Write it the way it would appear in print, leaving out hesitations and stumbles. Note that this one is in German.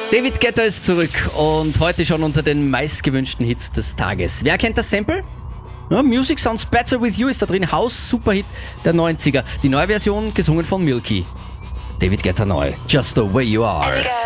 David Guetta ist zurück und heute schon unter den meistgewünschten Hits des Tages. Wer kennt das Sample? Ja, Music Sounds Better With You ist da drin, House-Superhit der 90er. Die neue Version gesungen von Milky. David Guetta neu, Just the Way You Are.